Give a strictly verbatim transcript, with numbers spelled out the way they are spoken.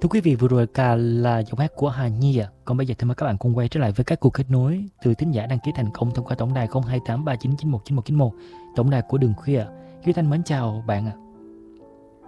Thưa quý vị, vừa rồi cả là giọng hát của Hà Nhi ạ. Còn bây giờ thì mời các bạn cùng quay trở lại với các cuộc kết nối từ thính giả đăng ký thành công thông qua tổng đài không hai tám ba chín chín một chín một chín một, tổng đài của Đường Khuya. Duy Thanh mến chào bạn ạ.